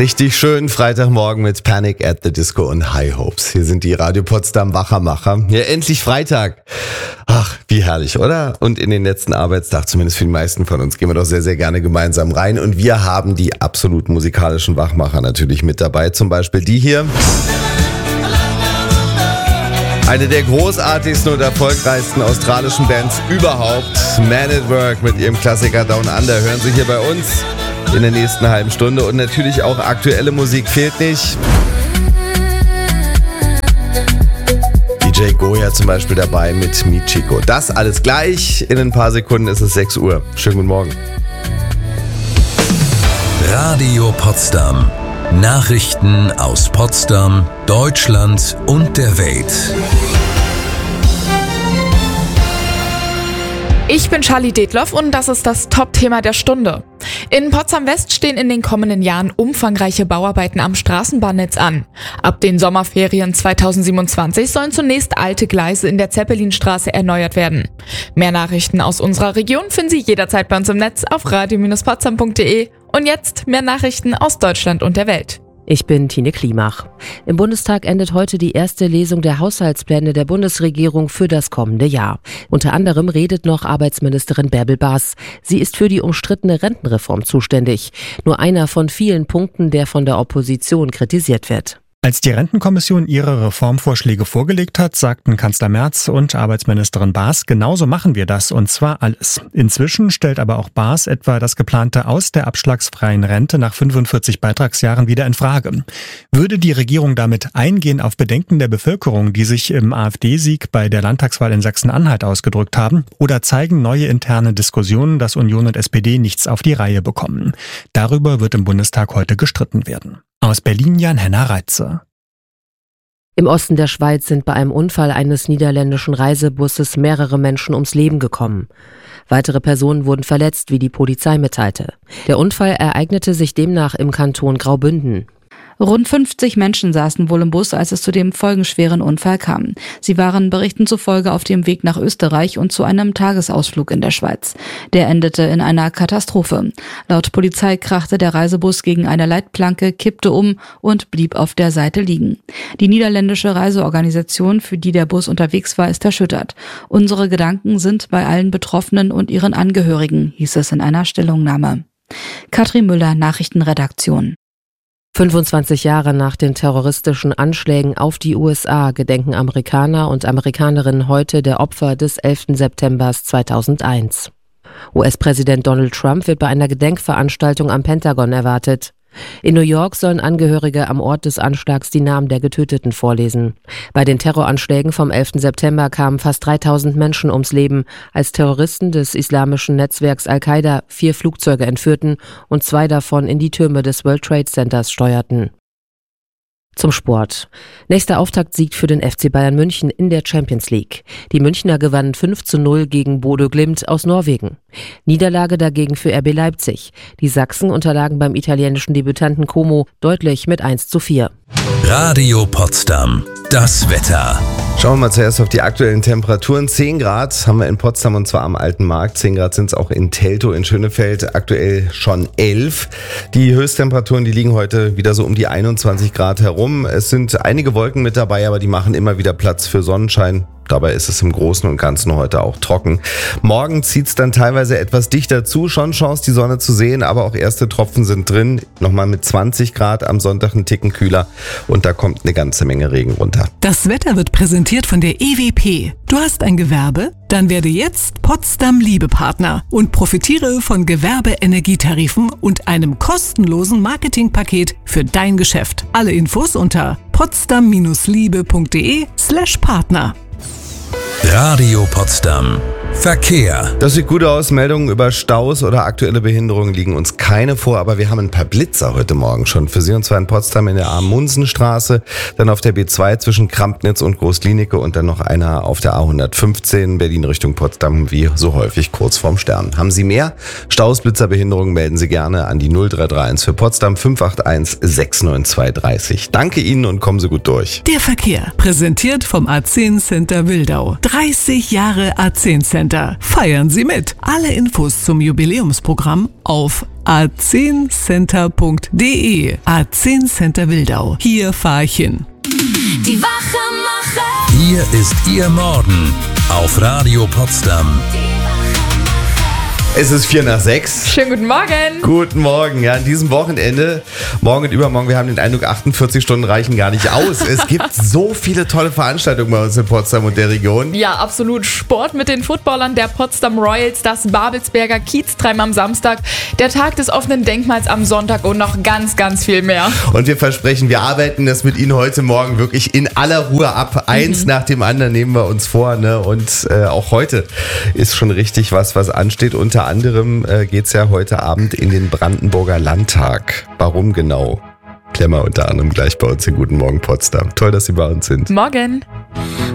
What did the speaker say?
Richtig schön, Freitagmorgen mit Panic at the Disco und High Hopes. Hier sind die Radio Potsdam Wachermacher. Ja, endlich Freitag. Ach, wie herrlich, oder? Und in den letzten Arbeitstag, zumindest für die meisten von uns, gehen wir doch sehr, sehr gerne gemeinsam rein. Und wir haben die absolut musikalischen Wachmacher natürlich mit dabei. Zum Beispiel die hier. Eine der großartigsten und erfolgreichsten australischen Bands überhaupt. Man at Work mit ihrem Klassiker Down Under. Hören Sie hier bei uns in der nächsten halben Stunde. Und natürlich auch aktuelle Musik fehlt nicht. DJ Goya zum Beispiel dabei mit Michiko. Das alles gleich. In ein paar Sekunden ist es 6 Uhr. Schönen guten Morgen. Radio Potsdam. Nachrichten aus Potsdam, Deutschland und der Welt. Ich bin Charlie Detloff und das ist das Top-Thema der Stunde. In Potsdam-West stehen in den kommenden Jahren umfangreiche Bauarbeiten am Straßenbahnnetz an. Ab den Sommerferien 2027 sollen zunächst alte Gleise in der Zeppelinstraße erneuert werden. Mehr Nachrichten aus unserer Region finden Sie jederzeit bei uns im Netz auf radio-potsdam.de. Und jetzt mehr Nachrichten aus Deutschland und der Welt. Ich bin Tine Klimach. Im Bundestag endet heute die erste Lesung der Haushaltspläne der Bundesregierung für das kommende Jahr. Unter anderem redet noch Arbeitsministerin Bärbel Baas. Sie ist für die umstrittene Rentenreform zuständig. Nur einer von vielen Punkten, der von der Opposition kritisiert wird. Als die Rentenkommission ihre Reformvorschläge vorgelegt hat, sagten Kanzler Merz und Arbeitsministerin Baas, genauso machen wir das, und zwar alles. Inzwischen stellt aber auch Baas etwa das geplante Aus der abschlagsfreien Rente nach 45 Beitragsjahren wieder in Frage. Würde die Regierung damit eingehen auf Bedenken der Bevölkerung, die sich im AfD-Sieg bei der Landtagswahl in Sachsen-Anhalt ausgedrückt haben, oder zeigen neue interne Diskussionen, dass Union und SPD nichts auf die Reihe bekommen? Darüber wird im Bundestag heute gestritten werden. Aus Berlin Jan-Henner Reitze. Im Osten der Schweiz sind bei einem Unfall eines niederländischen Reisebusses mehrere Menschen ums Leben gekommen. Weitere Personen wurden verletzt, wie die Polizei mitteilte. Der Unfall ereignete sich demnach im Kanton Graubünden. Rund 50 Menschen saßen wohl im Bus, als es zu dem folgenschweren Unfall kam. Sie waren Berichten zufolge auf dem Weg nach Österreich und zu einem Tagesausflug in der Schweiz. Der endete in einer Katastrophe. Laut Polizei krachte der Reisebus gegen eine Leitplanke, kippte um und blieb auf der Seite liegen. Die niederländische Reiseorganisation, für die der Bus unterwegs war, ist erschüttert. Unsere Gedanken sind bei allen Betroffenen und ihren Angehörigen, hieß es in einer Stellungnahme. Katrin Müller, Nachrichtenredaktion. 25 Jahre nach den terroristischen Anschlägen auf die USA gedenken Amerikaner und Amerikanerinnen heute der Opfer des 11. September 2001. US-Präsident Donald Trump wird bei einer Gedenkveranstaltung am Pentagon erwartet. In New York sollen Angehörige am Ort des Anschlags die Namen der Getöteten vorlesen. Bei den Terroranschlägen vom 11. September kamen fast 3000 Menschen ums Leben, als Terroristen des islamischen Netzwerks Al-Qaida 4 Flugzeuge entführten und 2 davon in die Türme des World Trade Centers steuerten. Zum Sport. Nächster Auftaktsieg für den FC Bayern München in der Champions League. Die Münchner gewannen 5:0 gegen Bodø Glimt aus Norwegen. Niederlage dagegen für RB Leipzig. Die Sachsen unterlagen beim italienischen Debütanten Como deutlich mit 1:4. Radio Potsdam. Das Wetter. Schauen wir mal zuerst auf die aktuellen Temperaturen. 10 Grad haben wir in Potsdam und zwar am Alten Markt. 10 Grad sind es auch in Teltow in Schönefeld. Aktuell schon 11. Die Höchsttemperaturen, die liegen heute wieder so um die 21 Grad herum. Es sind einige Wolken mit dabei, aber die machen immer wieder Platz für Sonnenschein. Dabei ist es im Großen und Ganzen heute auch trocken. Morgen zieht es dann teilweise etwas dichter zu. Schon Chance, die Sonne zu sehen, aber auch erste Tropfen sind drin. Nochmal mit 20 Grad, am Sonntag ein Ticken kühler und da kommt eine ganze Menge Regen runter. Das Wetter wird präsentiert von der EWP. Du hast ein Gewerbe? Dann werde jetzt Potsdam Liebepartner und profitiere von Gewerbeenergietarifen und einem kostenlosen Marketingpaket für dein Geschäft. Alle Infos unter potsdam-liebe.de/Partner. Radio Potsdam. Verkehr. Das sieht gut aus. Meldungen über Staus oder aktuelle Behinderungen liegen uns keine vor, aber wir haben ein paar Blitzer heute Morgen schon für Sie, und zwar in Potsdam in der Amundsenstraße, dann auf der B2 zwischen Krampnitz und Großklinike und dann noch einer auf der A115 Berlin Richtung Potsdam, wie so häufig kurz vorm Stern. Haben Sie mehr Staus, Blitzer, Behinderungen, melden Sie gerne an die 0331 für Potsdam 581 69230. Danke Ihnen und kommen Sie gut durch. Der Verkehr, präsentiert vom A10 Center Wildau. 30 Jahre A10 Center. Center. Feiern Sie mit. Alle Infos zum Jubiläumsprogramm auf a10center.de. A10 Center Wildau. Hier fahr ich hin. Die Wachmacher. Hier ist Ihr Morgen auf Radio Potsdam. Es ist 5:45. Schönen guten Morgen. Guten Morgen. Ja, an diesem Wochenende, morgen und übermorgen, wir haben den Eindruck, 48 Stunden reichen gar nicht aus. Es gibt so viele tolle Veranstaltungen bei uns in Potsdam und der Region. Ja, absolut. Sport mit den Footballern der Potsdam Royals, das Babelsberger Kieztreiben am Samstag, der Tag des offenen Denkmals am Sonntag und noch ganz, ganz viel mehr. Und wir versprechen, wir arbeiten das mit Ihnen heute Morgen wirklich in aller Ruhe ab. Eins nach dem anderen nehmen wir uns vor. Ne? Und auch heute ist schon richtig was ansteht. Unter anderem geht es ja heute Abend in den Brandenburger Landtag. Warum genau? Klären wir unter anderem gleich bei uns in Guten Morgen Potsdam. Toll, dass Sie bei uns sind. Morgen.